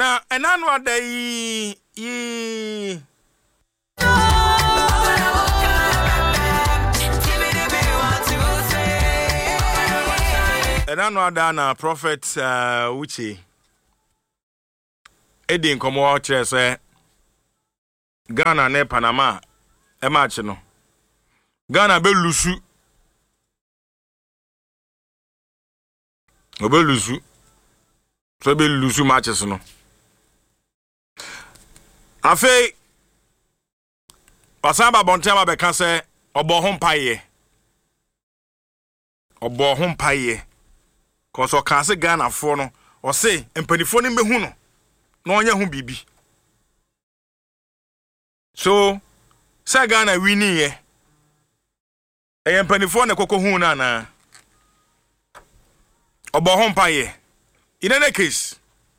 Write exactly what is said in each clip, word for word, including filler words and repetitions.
na enanu adai yi enanu adana prophet uh, uchi edi nkomo kire se Ghana ne Panama e match no Ghana be lusu obe lusu so be lusu matches no afi pasaba bontema be kan se obo ho mpaye obo ho mpaye ko so kan se Ghana fo no o se empanifo ni mehu no na onye hu bibi so sa Ghana winning ye e empanifo na kokko hu na na obo ho mpaye in any case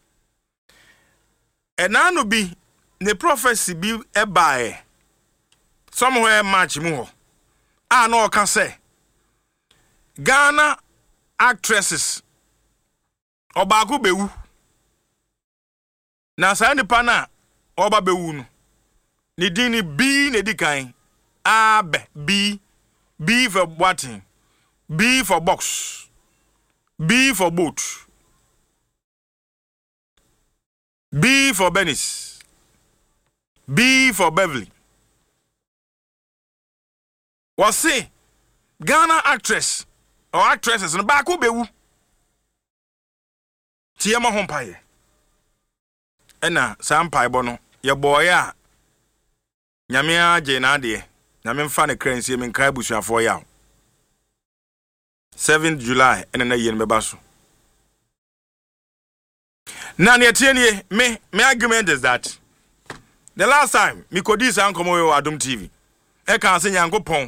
enanu bi the prophecy bi ebae somewhere match mu ho ah no can say Ghana actresses obaku bewu na sa nipa na oba bewu no ni dini B ne dikan A B B B for boating B for box B for boat B for Benis B for Beverly was say Ghana actress or actresses no back who bewu Tiama hompaye ena sampai bono ye boy a nyame age na de nyame mfa ne kransie men kai busuafo ya seventh July ena na yen beba so na ne tienie me me argument is that the last time me kodi san komo yo Adom T V e kan se nyankopon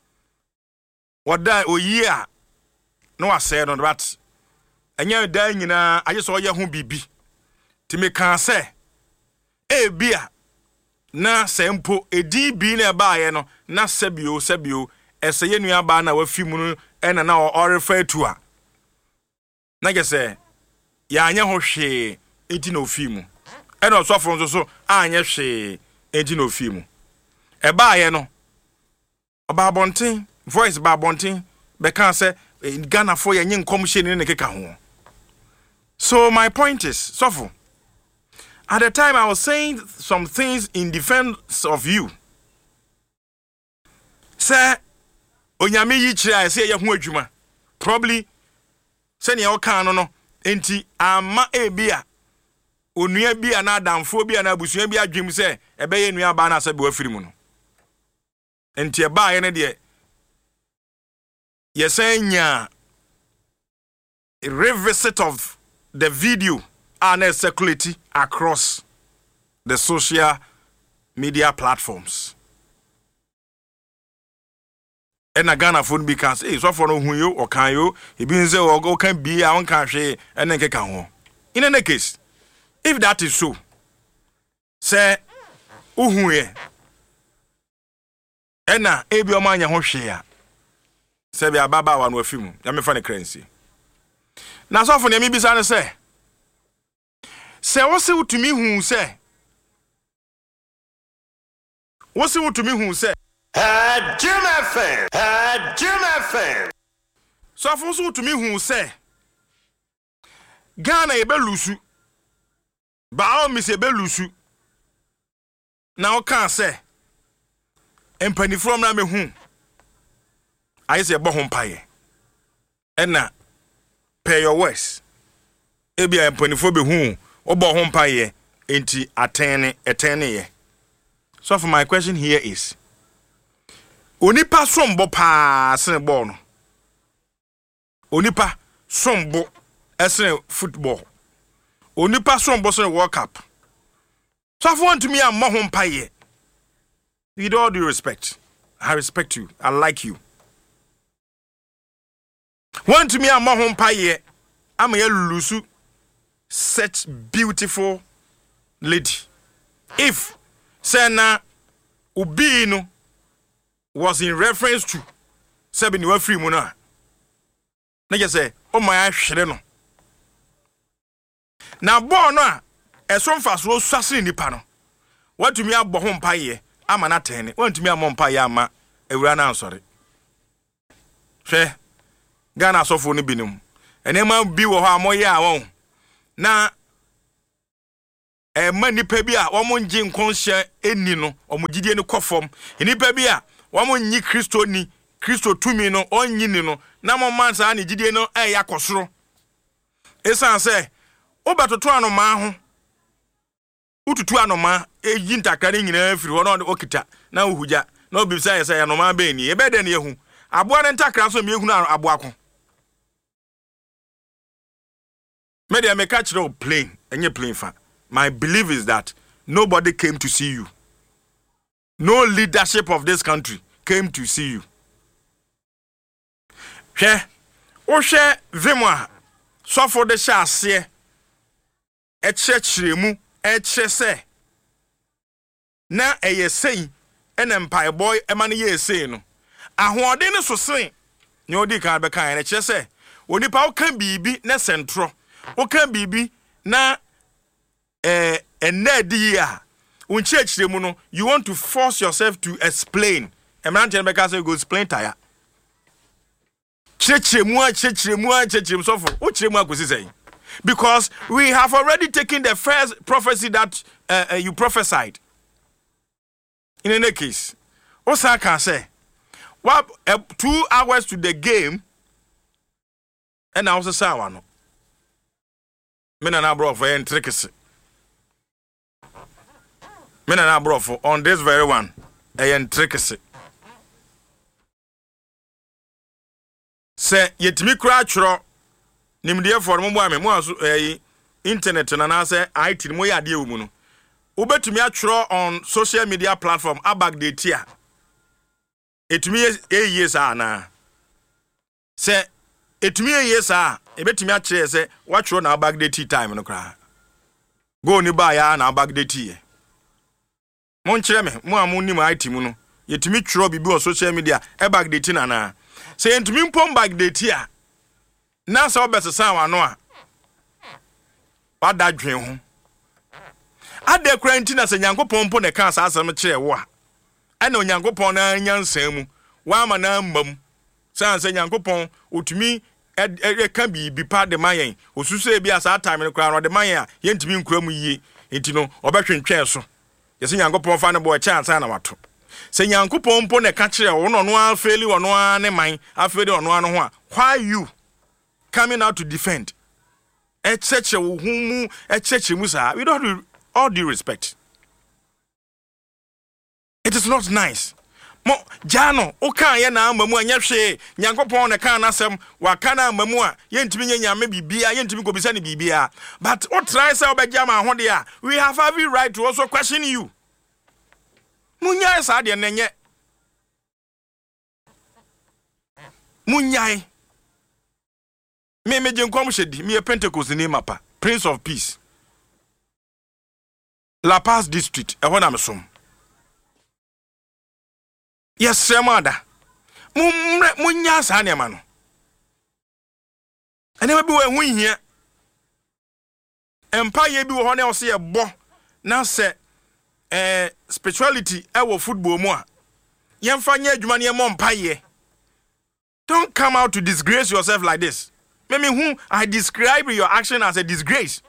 wada oyi a no ase no but enya da nyina aje so ye ho bibi ti me kan se e bia na sempo edi bi na ba ye no na sabio sabio ese ye nua ba na wafi mu no ena na o refer to a na ge se ya anya ho hwe enti na ofi mu ena osofo nso so anya hwe enti na ofi mu e ba ye no oba bonten voice ba bonten be kan se Ghana for ye nyin komhye ne ne keka ho. So my point is, Sofo, at the time I was saying some things in defense of you. Say, onyame yi kire I say ye ho adwuma. Probably say ne o kan no no enti ama ebia onua bia na adamfo bia na abusua bia adwim say ebe ye nua ba na asabe wafiri mu no. Enti e ba ye ne de yesenya a revisit of the video and circulating across the social media platforms. And a Ghana phone because hey, so for no who you or can you, he been say or go can be a one country and then can home. In any case, if that is so, say uhu ye. Ena ebi o manya ho hwe se bia baba wa no afimu ya me fa ne kransi na so fo ne mi bisa ne se se wo se utumi hu se wo se utumi hu se Jim F M Jim F M so fo so utumi hu se Ghana e belusu ba o mi se belusu na o kan se empani from na me hu I say bo hompaye ena pay your words ebi empanifo be hu obo hompaye enti atene etene ye. So for my question here is onipa sombo pa sen ball no onipa sombo esen football onipa sombo sen World Cup. So if you want to me am mo hompaye with all due respect, I respect you, I like you. Want to me a more paye, I'm a lusu such beautiful lady. If Sena Ubino was in reference to seven you free muna. Na just say, oh my shreno. Now born ɛso mfa so swasene nipa no watumi abɔ ho mpaye ama na tene wantumi amɔ mpaye ama ewura na ansɔre hwɛ Ghana asɔfo no binom enema bi wɔ hɔ amoyɛ a wɔn na ɛma nipa bi a wɔn ngye nkɔnhyɛ eni no wɔn gidie no kɔfam nipa bi a wɔn nyi Kristo ni Kristo tumi no onyi ni no na mo mansa ne gidie no ɛyɛ akɔsoro esan sɛ obatoto anoma ho ututu anoma eyi ntakra ne nyina afiri hɔ na okita na ohugya na obisa yɛ sɛ anoma ba ni ebɛde ne ehu aboa ne ntakra so me ehu na aboa ko me dey make catch no plane enye plane fa. My belief is that nobody came to see you. No leadership of this country came to see you. Hwɛ ohwɛ vemwa so for the shase e kyerɛkyerɛmu e kyerɛ sɛ na ɛyɛ sei ɛna mpai boy ɛma ne yɛ sei no ahoɔden ne so sen ne odi kan bɛka ɛna kyerɛ sɛ onipa wo kan bibi na sentro wo kan bibi na eh enadiya unchechiremu no you want to force yourself to explain emranche beka say go explain tire chechiremu a chechiremu a chechiremu so for uchiremu akosi say because we have already taken the first prophecy that uh, uh, you prophesied in any case osa can say what uh, two hours to the game and also say one me na na bro for intricacy me na na bro for on this very one a intricacy say yetimi kura chro nimde for mo mo mo aso eh internet na na say I T mo ya de wu mu no obetumi atchro on social media platform abag de tia etumi e yes ana say etumi e yes a ebetumi akire say watchro na abag de tea time no kra go ni ba ya na abag de tea mon kire me mo amunim I T mu no yetumi twro bibi on social media e bag de tea na na say etumi mpom bag de tea na so obesesa wa no a wada dwen ho ade kranti na se nyankopon po ne ka asasem kire wo a ana onyankopon na nyansan mu wa ma na mbam san se nyankopon otumi e ka bi pa de mayen osusu e bi asa time ne kra no de mayen a yentimi nkura mu yie enti no obetwentwen so yesi nyankopon fa ne bo chance na wato se nyankopon po ne ka kire wo no no afeli wo no ne man afeli wo no no ho a why you coming out to defend echeche wo humu echeche musa we don't do all due respect. It is not nice. Mo jano o kan ye na amamu anya hwe nyankopon ne kan na asem wa kan na amamu a yentimi nyanya me bibia yentimi ko bisa ne bibia but o try say obegya ma ho de a we have every right to also question you. Munya sa de ne nye munyai me me jenkom shedi me Pentecost ni mapa Prince of Peace La Paz district e ho na mesom yes semada mumre munya sa ne ma no ene ma bi we hu hia empire bi wo ho na o se ye bo na se eh spirituality e wo football mu a yemfa nya adwuma ne ye mo empire. Don't come out to disgrace yourself like this. Maybe who I describe your action as a disgrace.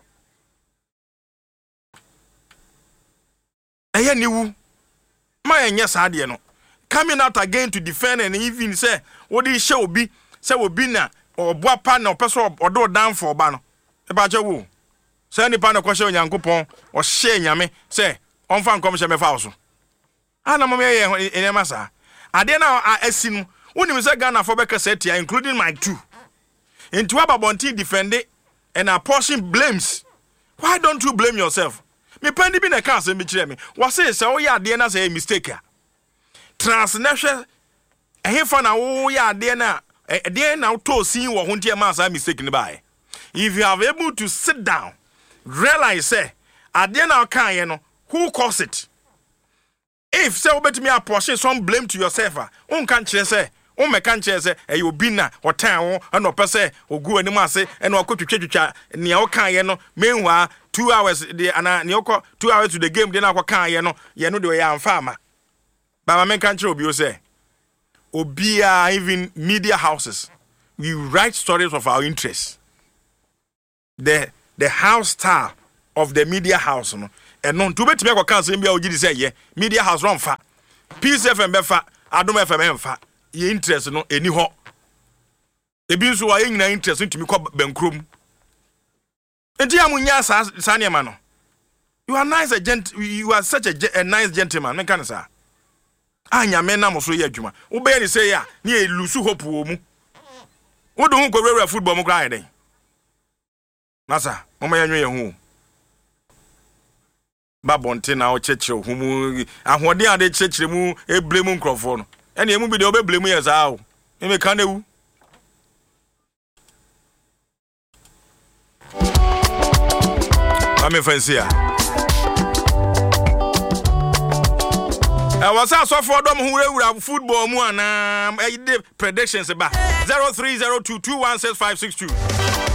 Eye niwu ma enye saade no coming out again to defend and even say what dey show obi say obi na oboa pa na opeso odo dan for ba no e ba je wo say nipa na kwhye onyankopon o hye nyame say onfa nkom hye mefa so ana mo me ye enema sa ade na asi no woni me say Ghana for beka setia including my two into ababonti defend it and apportion blames. Why don't you blame yourself? Me pendi bi na kan se me kire me wo say say wo ya ade na say mistake a transnational ehfa na wo ya ade na ade na to sin wo ho ntia ma sa mistake ni bae. If you are able to sit down realize say ade na kan ye no who caused it. If say obetimi apportion some blame to yourself a un kan kire say o me kan che se e obi na otan wo e no pese ogu anim ase e no akotwetwetwa ne o kan ye no menhu a two hours de ana ne okọ two hours to the game de na akọ kan ye no ye no de ye amfa ama ba ma men kan che obi o se obi a even media houses we write stories of our interests. The the house star of the media house no and non to bet me ko kan say bia ogidi say ye media house run fa Peace F M be fa Adom F M fa ye interest no eni ho e bi nso wa ye nyina interest ntumi ko bankrom enti amunya sa sa ne ma no you are nice a gent you are such a, a nice gentleman me kan sa anya me na mo so ye adwuma wo be ni say ya ne e lusu hope wo mu wo do hu ko rewra football mo kra den nasa mama ya nwe ye hu babonte na o chechire hu mu ahode ade chechire mu e blame nkrofo no ene emu bi de obe blame ye za o me kan ewu ame fancy a e wasa so for dom hu rewura football mu ana e de predictions ba zero three zero two two one six five six two